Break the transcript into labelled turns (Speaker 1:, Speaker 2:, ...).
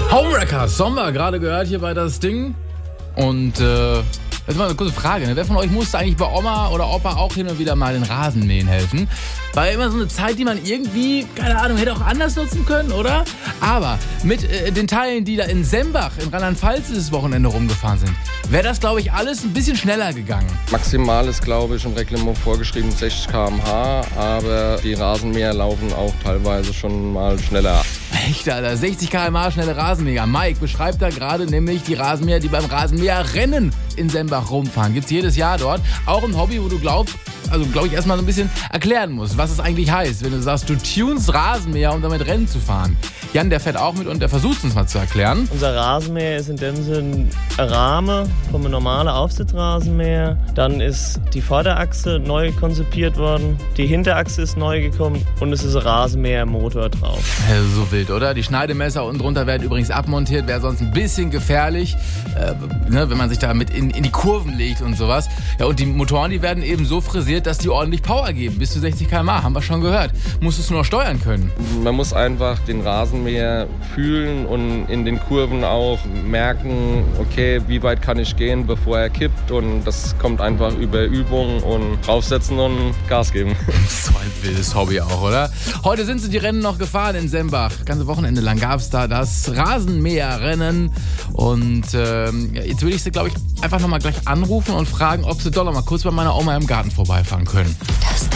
Speaker 1: Homewrecker, Sommer, gerade gehört hier bei das Ding. Und jetzt mal eine kurze Frage. Wer von euch musste eigentlich bei Oma oder Opa auch hin und wieder mal den Rasenmähen helfen? War ja immer so eine Zeit, die man irgendwie, keine Ahnung, hätte auch anders nutzen können, oder? Aber mit den Teilen, die da in Sembach, in Rheinland-Pfalz dieses Wochenende rumgefahren sind, wäre das, glaube ich, alles ein bisschen schneller gegangen.
Speaker 2: Maximal ist, glaube ich, im Reglement vorgeschrieben 60 km/h, aber die Rasenmäher laufen auch teilweise schon mal schneller.
Speaker 1: Echt, Alter, 60 km/h schnelle Rasenmäher. Mike beschreibt da gerade nämlich die Rasenmäher, die beim Rasenmäherrennen in Sembach rumfahren. Gibt's jedes Jahr dort. Auch ein Hobby, wo du glaube ich, erstmal so ein bisschen erklären musst, was es eigentlich heißt, wenn du sagst, du tunst Rasenmäher, um damit Rennen zu fahren. Jan, der fährt auch mit und der versucht es uns mal zu erklären.
Speaker 3: Unser Rasenmäher ist in dem Sinn ein Rahmen vom normalen Aufsitzrasenmäher. Dann ist die Vorderachse neu konzipiert worden, die Hinterachse ist neu gekommen und es ist ein Rasenmähermotor drauf.
Speaker 1: So wild, oder? Die Schneidemesser unten drunter werden übrigens abmontiert, wäre sonst ein bisschen gefährlich, wenn man sich da mit in die Kurven legt und sowas. Ja, und die Motoren, die werden eben so frisiert, dass die ordentlich Power geben. Bis zu 60 km/h, haben wir schon gehört. Musstest du noch steuern können.
Speaker 2: Man muss einfach den Rasenmäher fühlen und in den Kurven auch merken, okay, wie weit kann ich gehen, bevor er kippt. Und das kommt einfach über Übung und draufsetzen und Gas geben.
Speaker 1: So ein wildes Hobby auch, oder? Heute sind sie die Rennen noch gefahren in Sembach. Ganze Wochenende lang gab es da das Rasenmäherrennen. Und jetzt würde ich sie, glaube ich, einfach nochmal gleich anrufen und fragen, ob sie doch noch mal kurz bei meiner Oma im Garten vorbeifahren können.
Speaker 4: Das